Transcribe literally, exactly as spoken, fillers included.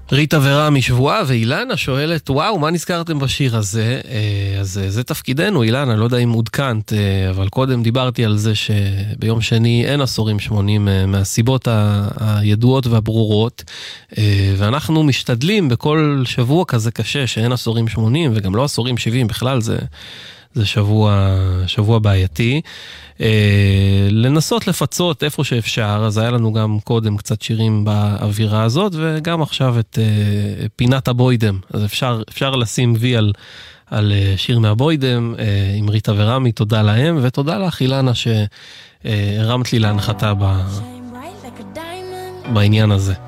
ריטה ורמי שבועה, ואילנה שואלת, וואו, מה נזכרתם בשיר הזה? אז זה תפקידנו, אילנה, לא יודע אם עודכנת, אבל קודם דיברתי על זה שביום שני אין עשורים שמונים מהסיבות הידועות והברורות, ואנחנו משתדלים בכל שבוע כזה קשה שאין עשורים שמונים, וגם לא עשורים שבעים, בכלל זה... זה שבוע, שבוע בעייתי. אה, לנסות לפצות איפה שאפשר, אז היה לנו גם קודם קצת שירים באווירה הזאת, וגם עכשיו את אה, פינת הבוידם. אז אפשר, אפשר לשים וי על, על שיר מהבוידם, אה, עם ריטה ורמי, תודה להם, ותודה לך אילנה שהרמת לי להנחתה ב, בעניין הזה.